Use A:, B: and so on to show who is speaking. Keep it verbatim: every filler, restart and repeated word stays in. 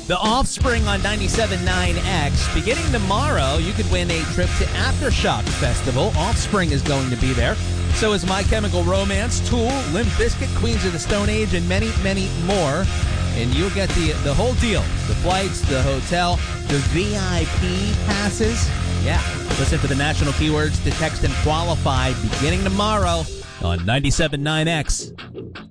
A: The Offspring on ninety-seven point nine X. Beginning tomorrow, you could win a trip to Aftershock Festival. Offspring is going to be there. So is My Chemical Romance, Tool, Limp Bizkit, Queens of the Stone Age, and many, many more. And you'll get the the whole deal. The flights, the hotel, the V I P passes. Yeah. Listen for the national keywords to text and qualify beginning tomorrow on ninety-seven point nine X.